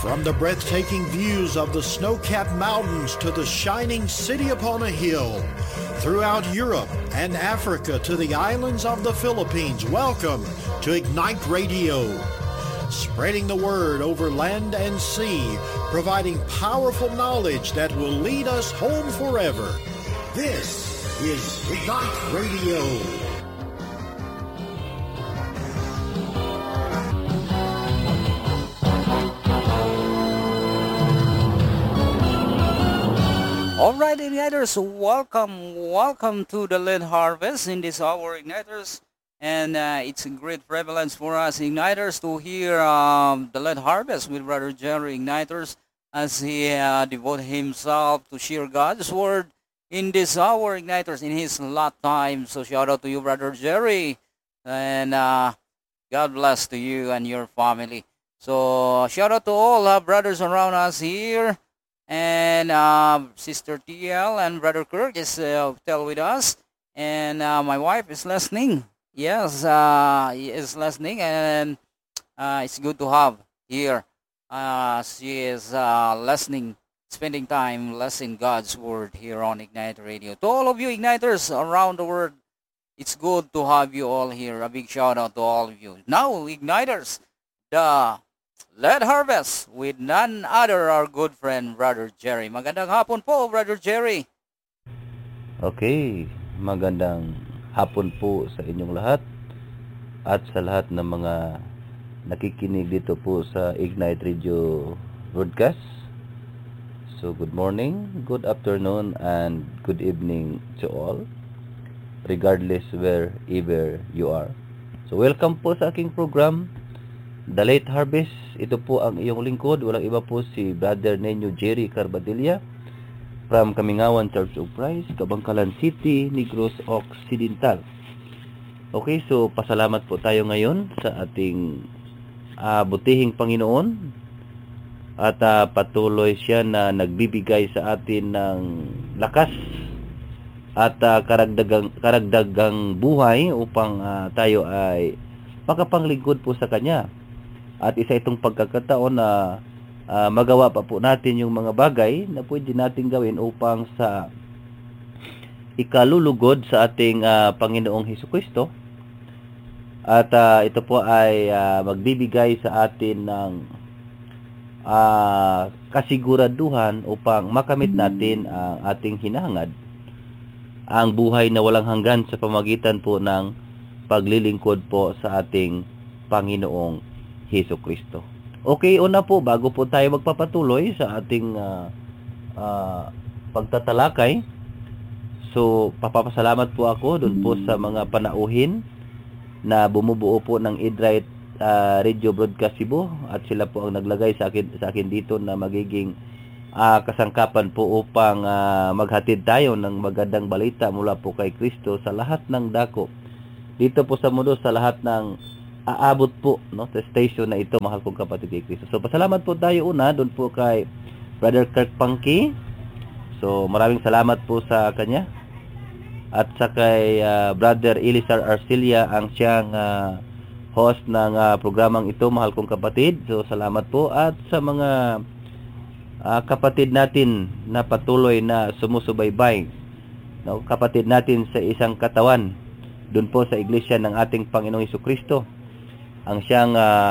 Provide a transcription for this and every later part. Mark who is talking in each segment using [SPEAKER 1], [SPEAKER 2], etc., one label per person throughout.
[SPEAKER 1] From the breathtaking views of the snow-capped mountains to the shining city upon a hill, throughout Europe and Africa to the islands of the Philippines, welcome to Ignite Radio. Spreading the word over land and sea, providing powerful knowledge that will lead us home forever. This is Ignite Radio.
[SPEAKER 2] Alright, Igniters, welcome to the Lead Harvest in this hour, Igniters. And it's a great prevalence for us, Igniters, to hear the Lead Harvest with Brother Jerry, Igniters, as he devoted himself to share God's Word in this hour, Igniters, in his lot time. So shout out to you, Brother Jerry, and God bless to you and your family. So shout out to all brothers around us here. And Sister TL and Brother Kirk is still with us, and my wife is listening. Yes, he is listening, and it's good to have here. She is listening, spending time listening God's Word here on Ignite Radio. To all of you Igniters around the world, it's good to have you all here. A big shout out to all of you. Now, Igniters, the Lead Harvest with none other our good friend, Brother Jerry. Magandang hapon po, Brother Jerry.
[SPEAKER 3] Okay, magandang hapon po sa inyong lahat at sa lahat ng mga nakikinig dito po sa Ignite Radio broadcast. So, good morning, good afternoon, and good evening to all, regardless wherever you are. So, welcome po sa aking program, The Late Harvest. Ito po ang iyong lingkod. Walang iba po si Brother Nenyo Jerry Carbadilla from Kamingawan Church of Christ, Kabangkalan City, Negros Occidental. Okay, so pasalamat po tayo ngayon sa ating butihing Panginoon at patuloy siya na nagbibigay sa atin ng lakas at karagdagang buhay upang tayo ay makapanglingkod po sa Kanya. At isa itong pagkakataon na magawa pa po natin yung mga bagay na pwede natin gawin upang sa ikalulugod sa ating Panginoong Hesukristo. At ito po ay magbibigay sa atin ng kasiguraduhan upang makamit natin ang ating hinahangad, ang buhay na walang hanggan sa pamagitan po ng paglilingkod po sa ating Panginoong Hesukristo. Okay, una po, bago po tayo magpapatuloy sa ating pagtatalakay, so papapasalamat po ako doon po sa mga panauhin na bumubuo po ng Ignite Radio Broadcast Cebu, at sila po ang naglagay sa akin dito na magiging kasangkapan po upang maghatid tayo ng magandang balita mula po kay Kristo sa lahat ng dako dito po sa mundo, sa lahat ng aabot po sa station na ito, mahal kong kapatid kay Kristo. So pasalamat po tayo una doon po kay Brother Kirk Punky. So maraming salamat po sa kanya, at sa kay Brother Elizar Arcilia, ang siyang host ng programang ito, mahal kong kapatid. So salamat po, at sa mga kapatid natin na patuloy na sumusubaybay, kapatid natin sa isang katawan doon po sa iglesia ng ating Panginoong Hesukristo, ang siyang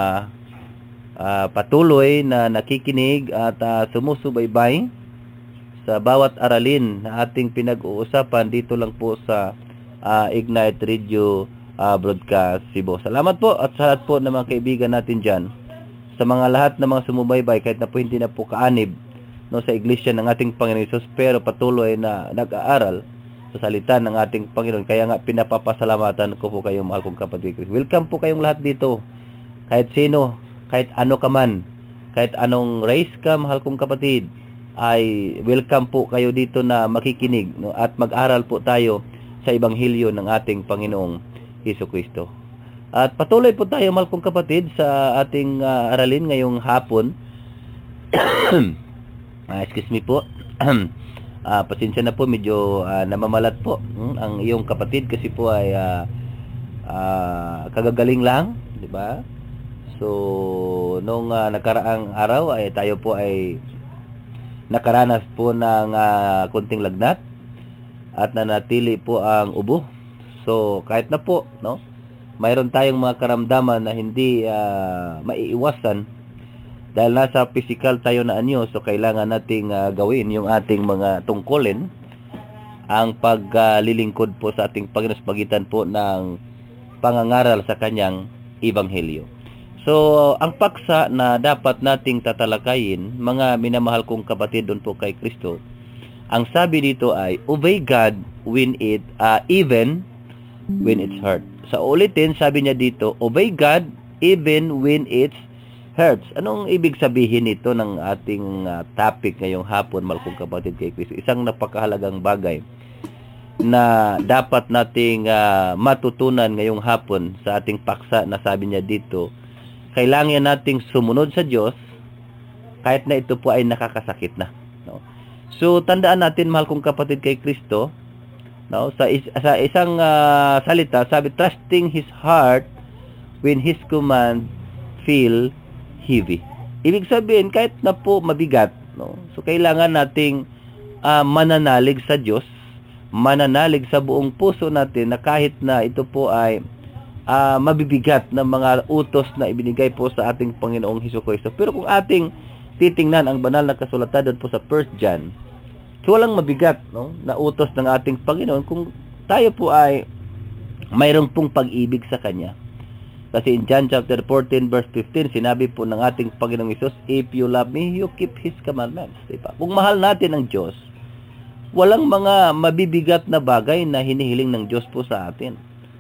[SPEAKER 3] patuloy na nakikinig at sumusubaybay sa bawat aralin na ating pinag-uusapan dito lang po sa Ignite Radio Broadcast Cebu. Salamat po, at sa lahat po ng mga kaibigan natin dyan, sa mga lahat ng mga sumubaybay, kahit na po hindi na po kaanib sa iglesia ng ating Panginoon Hesus, pero patuloy na nag-aaral sa salita ng ating Panginoon. Kaya nga pinapapasalamatan ko po kayo, mahal kong kapatid. Welcome po kayong lahat dito, kahit sino, kahit ano ka man, kahit anong race ka, mahal kong kapatid, ay welcome po kayo dito na makikinig, at mag-aral po tayo sa Ebanghelyo ng ating Panginoong Hesukristo. At patuloy po tayo, mahal kong kapatid, sa ating aralin ngayong hapon. Excuse me po. Pasensya na po, medyo namamalat po ang iyong kapatid kasi po ay kagagaling lang, di ba? So, nung nakaraang araw ay tayo po ay nakaranas po ng kunting lagnat at nanatili po ang ubo. So, kahit na po, no, mayroon tayong mga karamdaman na hindi maiiwasan dahil nasa physical tayo na anyo, so kailangan nating gawin yung ating mga tungkulin, ang paglilingkod po sa ating Panginoon sa pagitan po ng pangangaral sa kanyang ebanghelyo. So, ang paksa na dapat nating tatalakayin, mga minamahal kong kapatid doon po kay Kristo, ang sabi dito ay, obey God even when it's hurt. Sa ulitin, sabi niya dito, obey God even when it's hurts. Anong ibig sabihin nito ng ating topic ngayong hapon, mahal kong kapatid kay Kristo? Isang napakahalagang bagay na dapat nating matutunan ngayong hapon sa ating paksa na sabi niya dito, kailangan nating sumunod sa Diyos kahit na ito po ay nakakasakit na. No? So, tandaan natin, mahal kong kapatid kay Kristo, no? Sa isang salita, sabi, trusting His heart when His command feel heavy. Ibig sabihin, kahit na po mabigat, no? So, kailangan nating mananalig sa Diyos, mananalig sa buong puso natin na kahit na ito po ay mabibigat na mga utos na ibinigay po sa ating Panginoong Hesukristo. Pero kung ating titingnan ang banal na kasulatan doon po sa 1 John, so walang mabigat, no, na utos ng ating Panginoon kung tayo po ay mayroong pong pag-ibig sa Kanya. Kasi in John chapter 14 verse 15, sinabi po ng ating Panginoong Hesus, if you love me, you keep His commandments. Diba? Kung mahal natin ang Diyos, walang mga mabibigat na bagay na hinihiling ng Diyos po sa atin.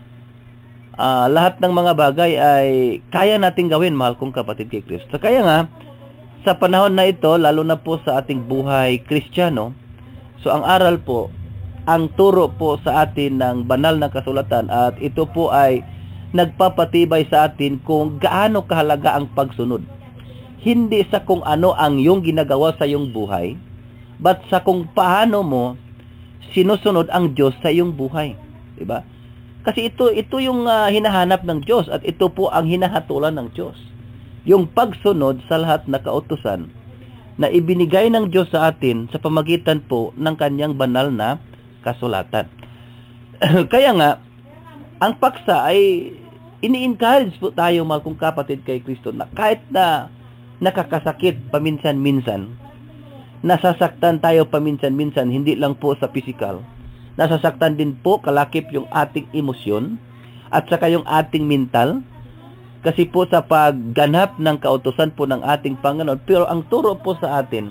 [SPEAKER 3] Lahat ng mga bagay ay kaya nating gawin, mahal kong kapatid kay Kristo. Kaya nga, sa panahon na ito, lalo na po sa ating buhay Kristiyano, so ang aral po, ang turo po sa atin ng banal na kasulatan, at ito po ay nagpapatibay sa atin kung gaano kahalaga ang pagsunod. Hindi sa kung ano ang iyong ginagawa sa iyong buhay, but sa kung paano mo sinusunod ang Diyos sa iyong buhay. Diba? Kasi ito yung hinahanap ng Diyos at ito po ang hinahatulan ng Diyos. Yung pagsunod sa lahat na kautusan na ibinigay ng Diyos sa atin sa pamagitan po ng kanyang banal na kasulatan. Kaya nga, ang paksa ay ini-encourage po tayo, mahal kong kapatid kay Kristo, na kahit na nakakasakit paminsan-minsan, nasasaktan tayo paminsan-minsan, hindi lang po sa physical, nasasaktan din po kalakip yung ating emosyon at saka yung ating mental kasi po sa pagganap ng kautusan po ng ating Panginoon. Pero ang turo po sa atin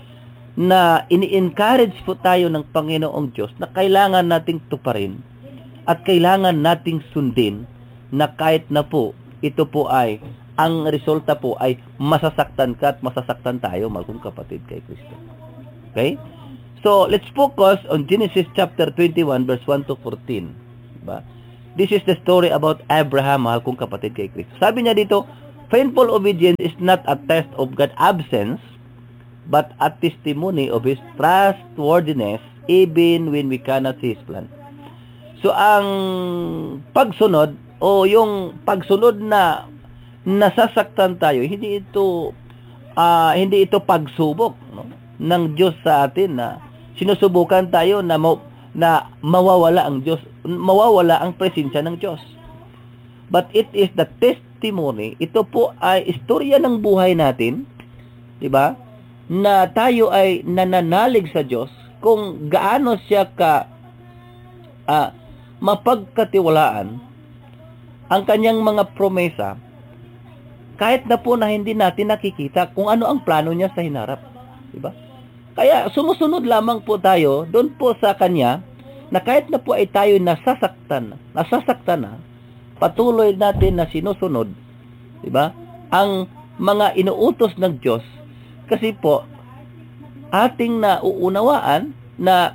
[SPEAKER 3] na ini-encourage po tayo ng Panginoong Diyos na kailangan nating tuparin at kailangan nating sundin na kahit na po ito po ay ang resulta po ay masasaktan ka at masasaktan tayo, mahal kong kapatid kay Kristo. Okay? So, let's focus on Genesis chapter 21 verse 1 to 14. Diba? This is the story about Abraham, mahal kong kapatid kay Kristo. Sabi niya dito, painful obedience is not a test of God's absence, but a testimony of His trustworthiness even when we cannot see His plan. So, ang pagsunod o yung pagsunod na nasasaktan tayo, hindi ito pagsubok, no, ng Diyos sa atin na sinusubukan tayo na mawawala ang Diyos, mawawala ang presensya ng Diyos. But it is the testimony, ito po ay istorya ng buhay natin, di ba? Na tayo ay nananalig sa Diyos kung gaano siya mapagkatiwalaan ang kanyang mga promesa, kahit na po na hindi natin nakikita kung ano ang plano niya sa hinarap. Diba? Kaya sumusunod lamang po tayo doon po sa Kanya na kahit na po ay tayo nasasaktan na, patuloy natin na sinusunod, diba? Ang mga inuutos ng Diyos, kasi po ating nauunawaan na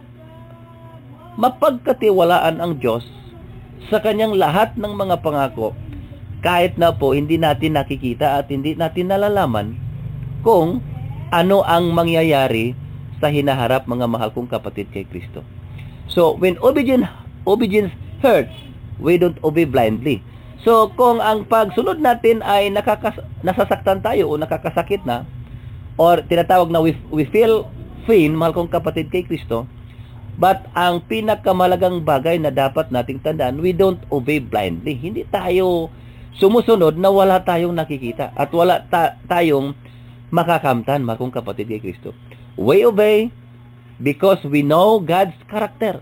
[SPEAKER 3] mapagkatiwalaan ang Diyos sa Kanyang lahat ng mga pangako, kahit na po hindi natin nakikita at hindi natin nalalaman kung ano ang mangyayari sa hinaharap, mga mahal kong kapatid kay Kristo. So, when obedience hurts, we don't obey blindly. So, kung ang pagsunod natin ay nasasaktan tayo o nakakasakit na, or tinatawag na we feel pain, mahal kong kapatid kay Kristo, but ang pinakamalagang bagay na dapat nating tandaan, we don't obey blindly. Hindi tayo sumusunod na wala tayong nakikita at wala tayong makakamtan, mahal kong kapatid kay Kristo. We obey because we know God's character.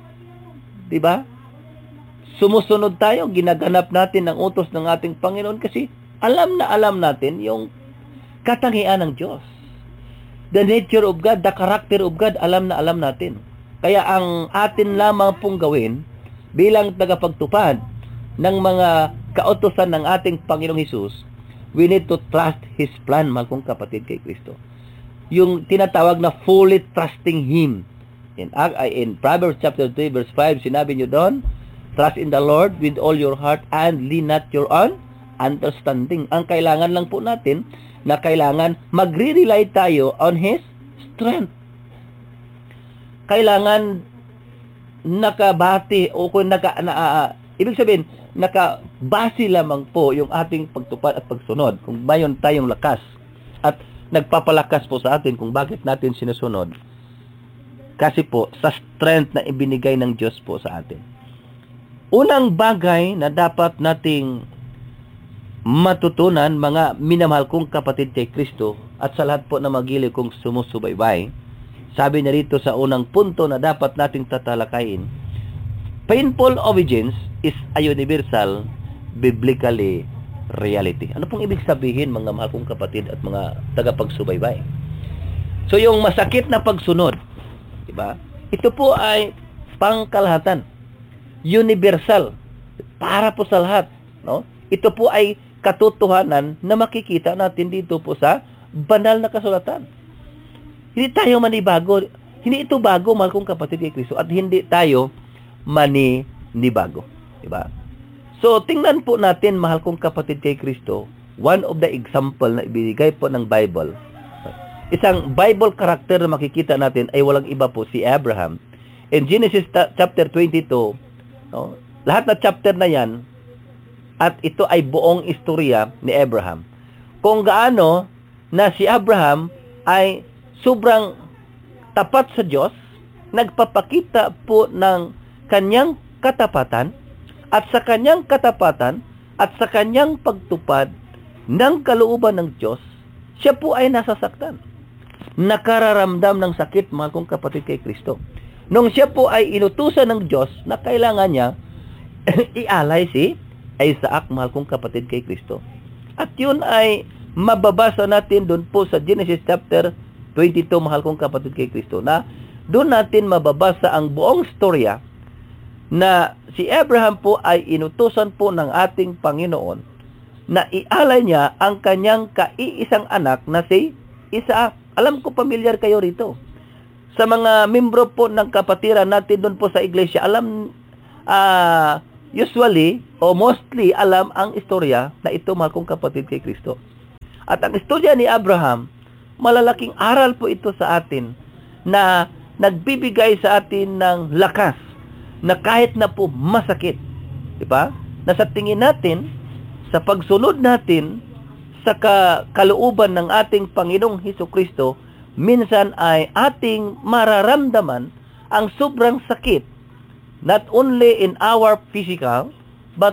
[SPEAKER 3] Diba? Sumusunod tayo, ginaganap natin ang utos ng ating Panginoon kasi alam na alam natin yung katangian ng Diyos. The nature of God, the character of God, alam na alam natin. Kaya ang atin lamang pong gawin bilang tagapagtupad ng mga kautosan ng ating Panginoong Hesus, we need to trust His plan, mahal kong kapatid kay Kristo. Yung tinatawag na fully trusting Him. In Proverbs chapter 3 verse 5, sinabi niyo doon, trust in the Lord with all your heart and lean not your own understanding. Ang kailangan lang po natin na kailangan magre-rely tayo on His strength. Kailangan nakabati o kung ibig sabihin, nakabase lamang po yung ating pagtupad at pagsunod kung mayon tayong lakas at nagpapalakas po sa atin kung bakit natin sinusunod. Kasi po, sa strength na ibinigay ng Diyos po sa atin. Unang bagay na dapat nating matutunan, mga minamahal kong kapatid kay Kristo, at sa lahat po na magili kong sumusubaybay, sabi niya rito sa unang punto na dapat nating tatalakayin, painful obedience is a universal biblically reality. Ano pong ibig sabihin, mga mahal kong kapatid at mga tagapagsubaybay? So, yung masakit na pagsunod, diba? Ito po ay pangkalahatan. Universal. Para po sa lahat. No? Ito po ay katotohanan na makikita natin dito po sa banal na kasulatan. Hindi tayo manibago. Hindi ito bago, mahal kong kapatid kay Kristo. At hindi tayo manibago. Diba? So, tingnan po natin, mahal kong kapatid kay Kristo, one of the example na ibigay po ng Bible. Isang Bible character na makikita natin ay walang iba po, si Abraham. In Genesis chapter 22, no, lahat na chapter na yan, at ito ay buong istorya ni Abraham. Kung gaano na si Abraham ay sobrang tapat sa Diyos, nagpapakita po ng kanyang katapatan, at sa kanyang katapatan, at sa kanyang pagtupad ng kalooban ng Diyos, siya po ay nasasaktan. Nakararamdam ng sakit, mahal kong kapatid kay Kristo. Nung siya po ay inutusan ng Diyos na kailangan niya ialay si Isaac, mahal kong kapatid kay Kristo. At yun ay mababasa natin doon po sa Genesis chapter 22, mahal kong kapatid kay Kristo, na doon natin mababasa ang buong storya na si Abraham po ay inutusan po ng ating Panginoon na ialay niya ang kanyang kaiisang anak na si Isaac. Alam ko pamilyar kayo rito. Sa mga membro po ng kapatiran natin doon po sa iglesia, alam, usually o mostly alam ang istorya na ito, mahal kong kapatid kay Kristo. At ang istorya ni Abraham, malalaking aral po ito sa atin na nagbibigay sa atin ng lakas na kahit na po masakit, di ba? Na sa tingin natin, sa pagsunod natin sa kalooban ng ating Panginoong Hesukristo, minsan ay ating mararamdaman ang sobrang sakit, not only in our physical, but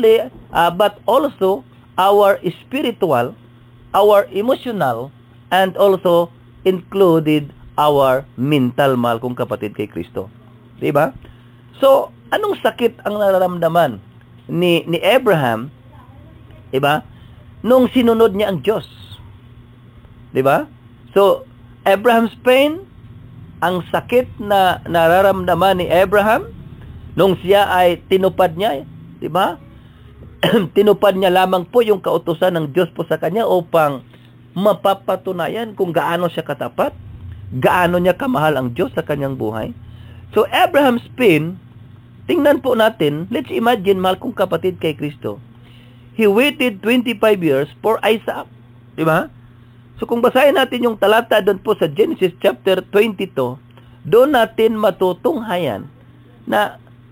[SPEAKER 3] also our spiritual, our emotional, and also included our mental, mahal kong kapatid kay Kristo. Diba? So, anong sakit ang nararamdaman ni Abraham, diba? Nung sinunod niya ang Diyos. Diba? So, Abraham's pain, ang sakit na nararamdaman ni Abraham, nung siya ay tinupad niya, diba? Tinupad niya lamang po yung kautusan ng Diyos po sa kanya upang mapapatunayan kung gaano siya katapat, gaano niya kamahal ang Diyos sa kanyang buhay. So, Abraham's pain, tingnan po natin, let's imagine, mahal kong kapatid kay Kristo, he waited 25 years for Isaac. Diba? So, kung basahin natin yung talata doon po sa Genesis chapter 22, doon natin matutunghayan na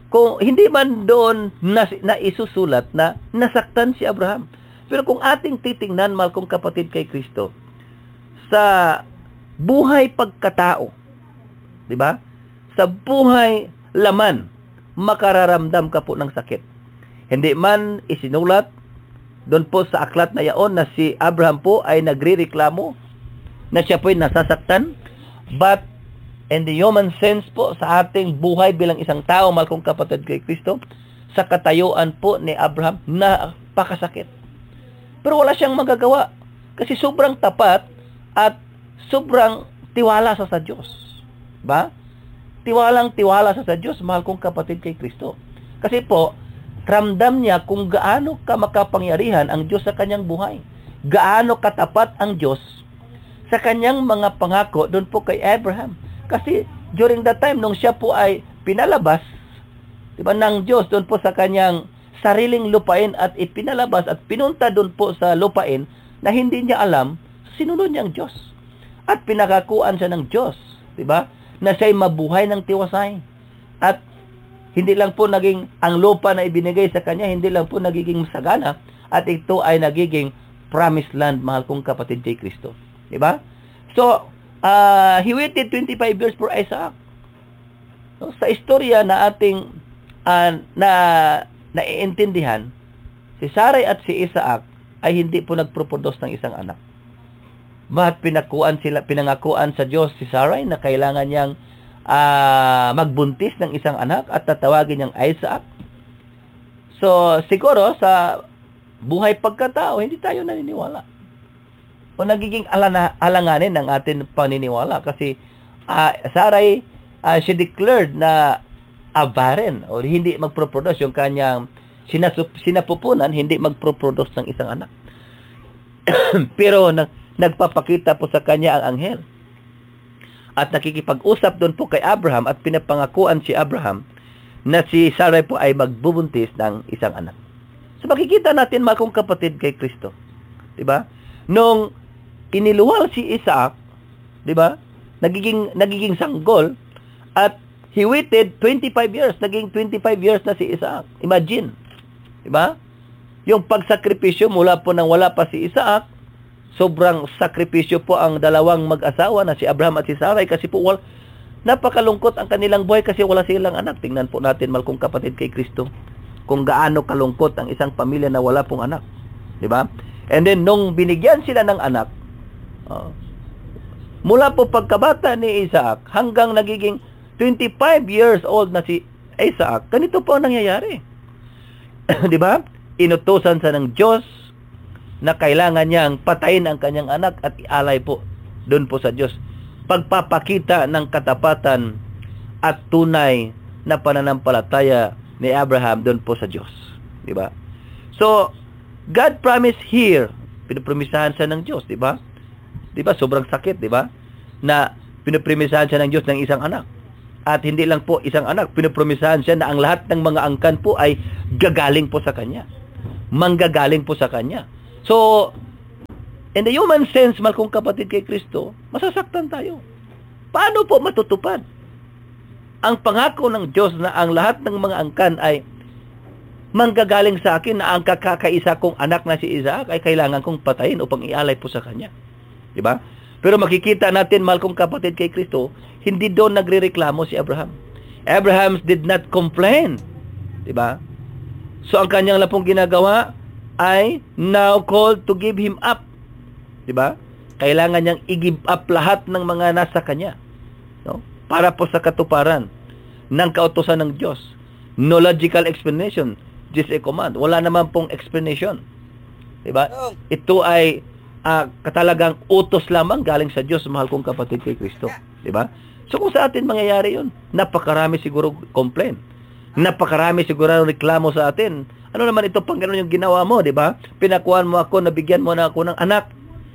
[SPEAKER 3] kung hindi man doon na isusulat na nasaktan si Abraham. Pero kung ating titingnan, mahal kong kapatid kay Kristo, sa buhay pagkatao, di ba? Sa buhay laman, makararamdam ka po ng sakit. Hindi man isinulat doon po sa aklat na yaon na si Abraham po ay nagrereklamo na siya po ay nasasaktan, but in the human sense po, sa ating buhay bilang isang tao, mahal kong kapatid kay Kristo, sa katayuan po ni Abraham, napakasakit. Pero wala siyang magagawa kasi sobrang tapat at sobrang tiwala sa Diyos. Ba? Tiwala sa Diyos, mahal kong kapatid kay Kristo. Kasi po, ramdam niya kung gaano ka makapangyarihan ang Diyos sa kanyang buhay. Gaano katapat ang Diyos sa kanyang mga pangako doon po kay Abraham. Kasi during that time, nung siya po ay pinalabas, diba, ng Diyos doon po sa kanyang sariling lupain at ipinalabas at pinunta doon po sa lupain na hindi niya alam, sinunod niya ang Diyos. At pinakakuan siya ng Diyos, diba, na siya'y mabuhay ng tiwasay. At hindi lang po naging ang lupa na ibinigay sa kanya, hindi lang po nagiging sagana, at ito ay nagiging promised land, mahal kong kapatid kay Kristo. Diba? So, he waited 25 years for Isaac. So, sa istorya na ating naiintindihan, si Sarai at si Isaac ay hindi po nagproproduce ng isang anak. But pinangakuan sa Diyos si Sarai na kailangan niyang magbuntis ng isang anak at tatawagin niyang Isaac. So, siguro sa buhay pagkatao, hindi tayo naniniwala. O nagiging alanganin ng ating paniniwala kasi Sarai, she declared na barren o hindi magproproduce yung kanyang sinapupunan, hindi magproproduce ng isang anak. Pero nagpapakita po sa kanya ang anghel at nakikipag-usap doon po kay Abraham at pinapangakuan si Abraham na si Sarai po ay magbubuntis ng isang anak. So makikita natin, mga kong kapatid kay Kristo, diba? Nung iniluwal si Isaac, diba? Nagiging sanggol at he waited 25 years. Naging 25 years na si Isaac. Imagine, diba? Yung pagsakripisyo mula po nang wala pa si Isaac, sobrang sakripisyo po ang dalawang mag-asawa na si Abraham at si Sarai kasi po napakalungkot ang kanilang buhay kasi wala silang anak. Tingnan po natin, mahal kong kapatid kay Kristo, kung gaano kalungkot ang isang pamilya na wala pong anak. Diba? And then, nung binigyan sila ng anak, mula po pagkabata ni Isaac hanggang nagiging 25 years old na si Isaac, ganito po ang nangyayari. Diba? Inutusan sa ng Diyos na kailangan niyang patayin ang kanyang anak at ialay po doon po sa Diyos. Pagpapakita ng katapatan at tunay na pananampalataya ni Abraham doon po sa Diyos. Diba? So, God promised here, pinupromisahan siya ng Diyos, diba? Diba? Sobrang sakit, diba? Na pinupromisahan siya ng Diyos ng isang anak. At hindi lang po isang anak, pinupromisahan siya na ang lahat ng mga angkan po ay gagaling po sa kanya. Manggagaling po sa kanya. So, in the human sense, mahal kong kapatid kay Kristo, masasaktan tayo. Paano po matutupad ang pangako ng Diyos na ang lahat ng mga angkan ay manggagaling sa akin, na ang kakakaisa kong anak na si Isaac ay kailangan kong patayin upang ialay po sa kanya? Diba? Pero makikita natin, mahal kong kapatid kay Kristo, hindi doon nagrereklamo si Abraham. Abraham did not complain. Diba? So, ang kanyang lapong ginagawa ay now called to give him up. Diba? Kailangan niyang i-give up lahat ng mga nasa kanya. No? Para po sa katuparan ng kautusan ng Diyos. No logical explanation. Just a command. Wala naman pong explanation. Diba? Ito ay katalagang utos lamang galing sa Diyos, mahal kong kapatid kay Kristo. Diba? So kung sa atin mangyayari yun, napakarami siguro complain. Napakarami siguro reklamo sa atin. Ano naman ito pang gano'n yung ginawa mo, di ba? Pinakuan mo ako, nabigyan mo na ako ng anak.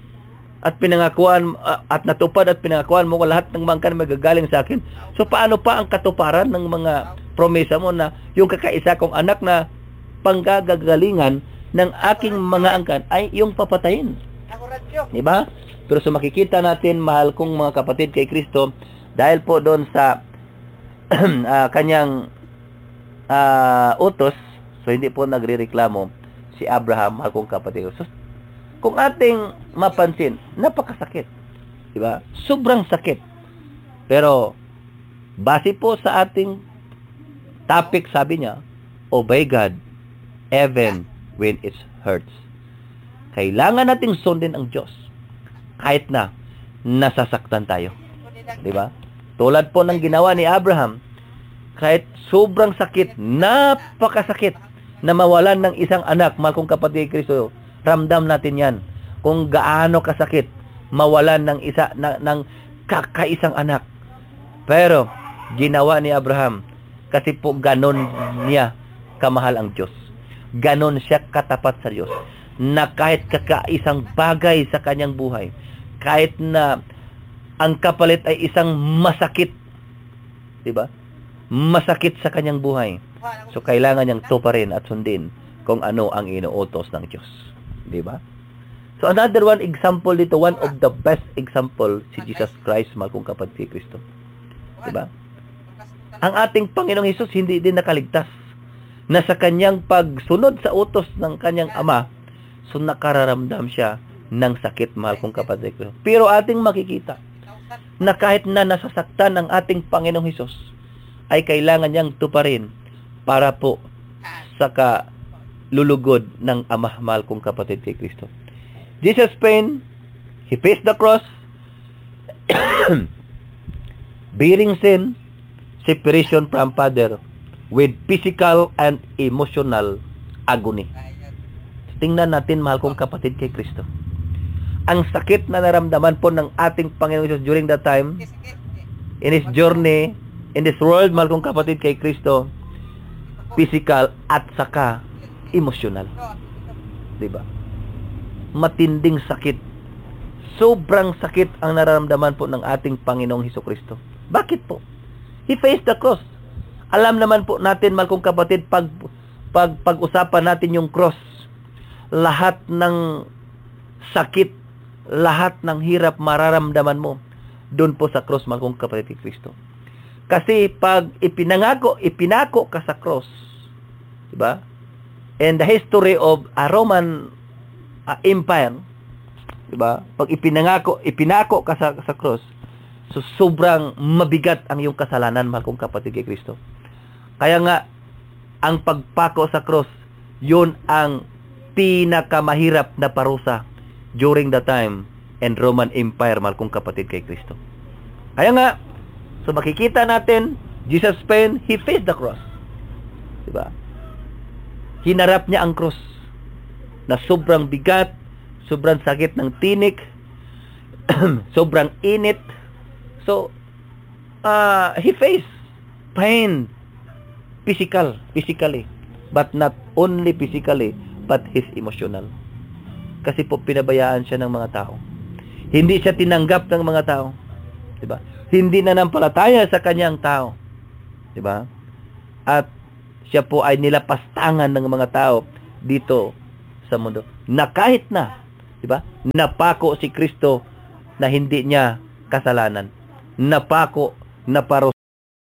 [SPEAKER 3] At pinangakuan, at natupad at pinangakuan mo lahat ng mga angkan magagaling sa akin. So paano pa ang katuparan ng mga promesa mo na yung kakaisa kong anak na panggagalingan ng aking mga angkan ay yung papatayin? Di ba? Pero so makikita natin, mahal kong mga kapatid kay Kristo, dahil po doon sa kanyang utos, so hindi po nagrereklamo si Abraham, mahal kong kapatid. So, kung ating mapansin, napakasakit. Diba? Sobrang sakit. Pero, base po sa ating topic, sabi niya, obey God even when it hurts. Kailangan nating sundin ang Diyos kahit na nasasaktan tayo. Diba? Tulad po ng ginawa ni Abraham, kahit sobrang sakit, napakasakit na mawalan ng isang anak, mahal kong kapatid Kristo, ramdam natin yan. Kung gaano kasakit mawalan ng kakaisang anak. Pero, ginawa ni Abraham, kasi po ganon niya kamahal ang Diyos. Ganon siya katapat sa Diyos. Na kahit kakaisang bagay sa kanyang buhay, kahit na ang kapalit ay isang masakit, diba? Masakit sa kanyang buhay. So, kailangan niyang tuparin at sundin kung ano ang inuutos ng Diyos. Diba? So, another one example dito, one of the best example, si Jesus Christ, mahal kong kapatid si Kristo. Diba? Ang ating Panginoong Hesus hindi din nakaligtas na sa kanyang pagsunod sa utos ng kanyang Ama, so nakararamdam siya ng sakit, mahal kong kapatid ko. Pero ating makikita na kahit na nasasaktan ng ating Panginoong Hesus, ay kailangan niyang tuparin para po sa kalulugod ng Ama, mahal kong kapatid kay Kristo. Jesus' pain, He faced the cross, bearing sin, separation from Father, with physical and emotional agony. Tingnan natin, mahal kong kapatid kay Kristo. Ang sakit na naramdaman po ng ating Panginoon Jesus during that time, in His journey, in this world, mahal kong kapatid kay Kristo, physical at saka emotional. Diba? Matinding sakit. Sobrang sakit ang nararamdaman po ng ating Panginoong Hesukristo. Bakit po? He faced the cross. Alam naman po natin, mahal kong kapatid, pag-usapan natin yung cross, lahat ng sakit, lahat ng hirap mararamdaman mo doon po sa cross, mahal kong kapatid Kristo. Kasi pag ipinako ka sa cross, diba? And the history of a Roman Empire, diba? Pag ipinako ka sa cross, so sobrang mabigat ang iyong kasalanan, mahal kong kapatid kay Kristo. Kaya nga, ang pagpako sa cross, yun ang pinakamahirap na parusa during the time and Roman Empire, mahal kong kapatid kay Kristo. Kaya nga, so makikita natin, Jesus' pain, He faced the cross. Diba? Hinarap niya ang cross na sobrang bigat, sobrang sakit ng tinik, sobrang init. So, He faced pain physically, but not only physically, but His emotional. Kasi po pinabayaan siya ng mga tao. Hindi siya tinanggap ng mga tao. Diba? Hindi nanampalataya sa kanyang tao. Diba? At siya po ay nilapastangan ng mga tao dito sa mundo. Na kahit na, diba? Napako si Kristo na hindi niya kasalanan. Napako, naparusa